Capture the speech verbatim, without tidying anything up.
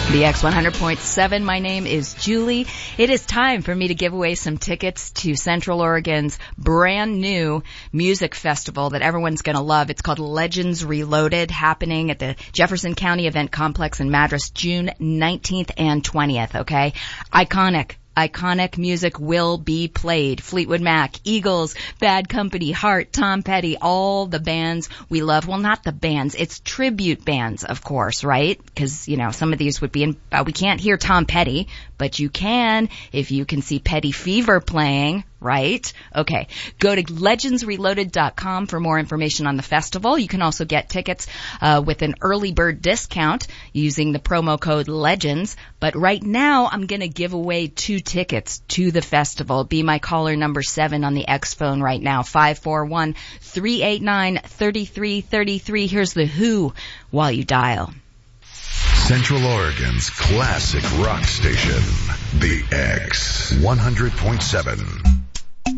The X one hundred point seven, my name is Julie. It is time for me to give away some tickets to Central Oregon's brand new music festival that everyone's going to love. It's called Legends Reloaded, happening at the Jefferson County Event Complex in Madras, June nineteenth and twentieth, okay? Iconic. Iconic music will be played. Fleetwood Mac, Eagles, Bad Company, Heart, Tom Petty, all the bands we love. Well, not the bands. It's tribute bands, of course, right? Because, you know, some of these would be in, uh, we can't hear Tom Petty, but you can if you can see Petty Fever playing, right? Okay. Go to legends reloaded dot com for more information on the festival. You can also get tickets uh, with an early bird discount using the promo code LEGENDS. But right now, I'm going to give away two tickets to the festival. Be my caller number seven on the X phone right now, five four one, three eight nine, three three three three. Here's the Who while you dial. Central Oregon's classic rock station, the X one hundred point seven.